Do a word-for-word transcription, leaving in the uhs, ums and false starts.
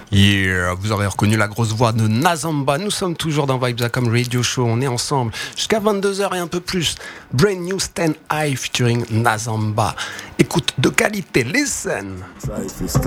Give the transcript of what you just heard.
Yeah, vous aurez reconnu la grosse voix de Nazamba. Nous sommes toujours dans Vibes Comme Radio Show. On est ensemble jusqu'à vingt-deux heures et un peu plus. Brand New Stand High featuring Nazamba. Écoute de qualité, listen.